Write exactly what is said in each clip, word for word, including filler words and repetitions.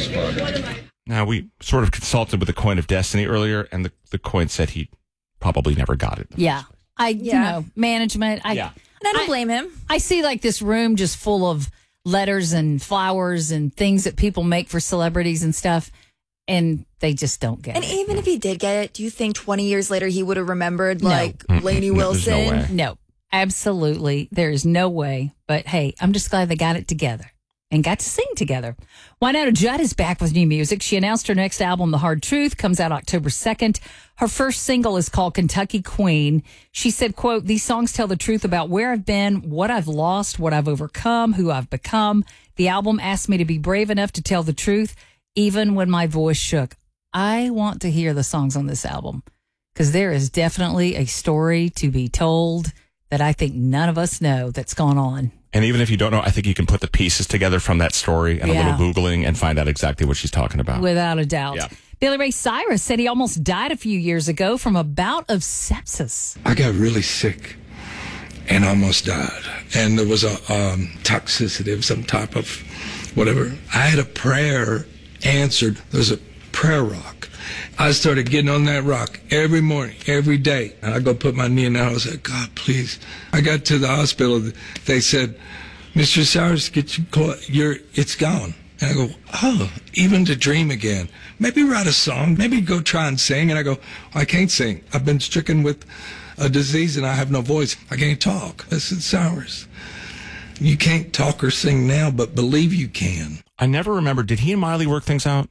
was fun. Now, we sort of consulted with the Coin of Destiny earlier, and the, the coin said he probably never got it. Yeah. I, Yeah. you know, management. I, Yeah. And I don't I- blame him. I see like this room just full of letters and flowers and things that people make for celebrities and stuff, and they just don't get And it. even if he did get it, do you think twenty years later he would have remembered No. like Mm-mm. Lainey No, there's no Wilson? way. No, absolutely. There is no way. But hey, I'm just glad they got it together and got to sing together. Wynonna Judd is back with new music. She announced her next album, The Hard Truth, comes out October second. Her first single is called Kentucky Queen. She said, quote, "These songs tell the truth about where I've been, what I've lost, what I've overcome, who I've become. The album asked me to be brave enough to tell the truth, even when my voice shook." I want to hear the songs on this album because there is definitely a story to be told that I think none of us know that's gone on. And even if you don't know, I think you can put the pieces together from that story and Yeah. a little Googling and find out exactly what she's talking about. Without a doubt. Yeah. Billy Ray Cyrus said he almost died a few years ago from a bout of sepsis. I got really sick and almost died. And there was a um, toxicity of some type of whatever. I had a prayer answered. There's a prayer rock. I started getting on that rock every morning, every day. And I go put my knee in there. I was like, God, please. I got to the hospital. They said, Mister Cyrus, get you close. You're, it's gone. And I go, oh, even to dream again. Maybe write a song. Maybe go try and sing. And I go, I can't sing. I've been stricken with a disease and I have no voice. I can't talk. I said, Cyrus, you can't talk or sing now, but believe you can. I never remember, did he and Miley work things out?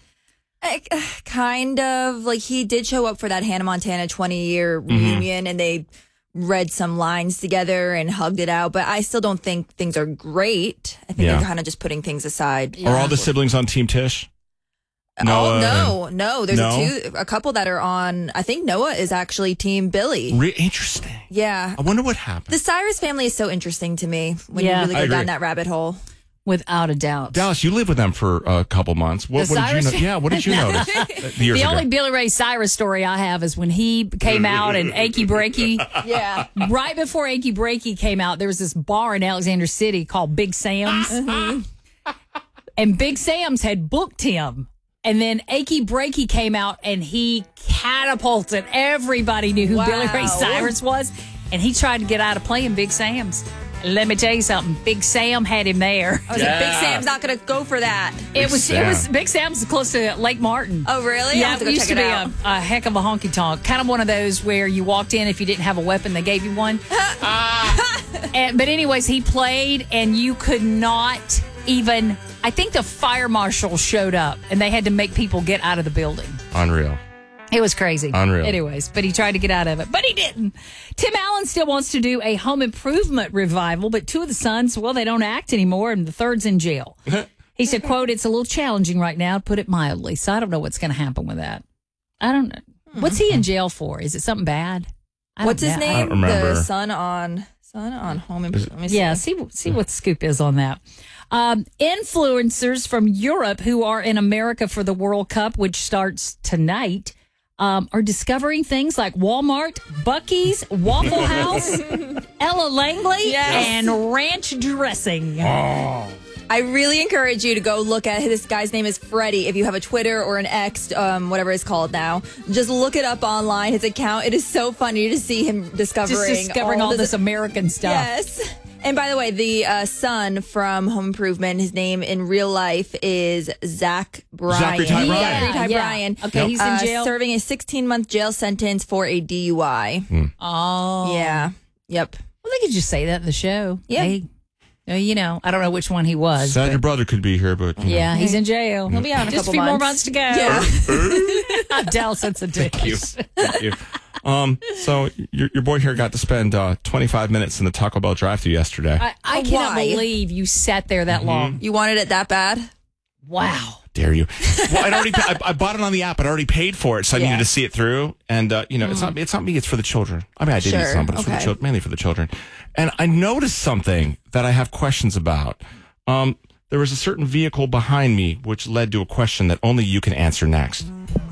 Uh, kind of. Like he did show up for that Hannah Montana twenty year Mm-hmm. reunion and they read some lines together and hugged it out. But I still don't think things are great. I think Yeah. they're kind of just putting things aside. Are all the siblings on Team Tish? Noah Oh, no, no. There's No? a two, a couple that are on. I think Noah is actually Team Billy. Re- interesting. Yeah. I wonder what happened. The Cyrus family is so interesting to me when Yeah. you really I go agree. down that rabbit hole. Without a doubt. Dallas, you lived with them for a couple months. What, The what did you Cyrus- know? Yeah, what did you notice uh, years The ago? only Billy Ray Cyrus story I have is when he came out and Achy Breaky. Yeah. Right before Achy Breaky came out, there was this bar in Alexander City called Big Sam's. And Big Sam's had booked him. And then Achy Breaky came out and he catapulted. Everybody knew who Wow. Billy Ray Cyrus was. And he tried to get out of playing Big Sam's. Let me tell you something. Big Sam had him there. I was like, Big Sam's not going to go for that. It was Sam. it was Big Sam's close to Lake Martin. Oh, really? I'll Yeah, have to it go used check to it be out. a, a heck of a honky tonk. Kind of one of those where you walked in, if you didn't have a weapon, they gave you one. And, but anyways, he played, and you could not even. I think the fire marshal showed up, and they had to make people get out of the building. Unreal. It was crazy. Unreal. Anyways, but he tried to get out of it, but he didn't. Tim Allen still wants to do a home improvement revival, but two of the sons, well, they don't act anymore, and the third's in jail. He said, quote, "It's a little challenging right now, to put it mildly, so I don't know what's going to happen with that." I don't know. What's he in jail for? Is it something bad? I don't What's his know. I don't name? remember. The son on son on Home Improvement. Let me see. Yeah, see see what the scoop is on that. Um, influencers from Europe who are in America for the World Cup, which starts tonight, um, are discovering things like Walmart, Buc-ee's, Waffle House, Ella Langley, Yes. and ranch dressing. I really encourage you to go look at this guy's name is Freddie. If you have a Twitter or an X, um, whatever it's called now, just look it up online. His account. It is so funny to see him discovering Just discovering all, this, American stuff. Yes. And by the way, the uh, son from Home Improvement, his name in real life is Zach Bryan. Zachary Ty Bryan. Zachary Ty Yeah. Bryan. Okay, he's in Uh, jail. serving a sixteen-month jail sentence for a D U I. Oh. Yeah. Yep. Well, they could just say that in the show. Yeah. Hey, uh, you know, I don't know which one he was. Sad but- your brother could be here, but you know. yeah, he's in jail. He'll be out in a Just couple a few more months. months to go. Yeah. Dallas sensitive. Thank you. Thank you. Um, so your your boy here got to spend uh, twenty-five minutes in the Taco Bell drive-thru yesterday. I, I Oh, cannot why? believe you sat there that long. You wanted it that bad? Wow. Dare you? Well, I'd already I, I bought it on the app. I'd already paid for it, so I Yeah. needed to see it through. And uh, you know, it's not it's not me. It's for the children. I mean, I did eat Sure. some, but it's for the Okay. children, mainly for the children. And I noticed something that I have questions about. Um, there was a certain vehicle behind me, which led to a question that only you can answer next.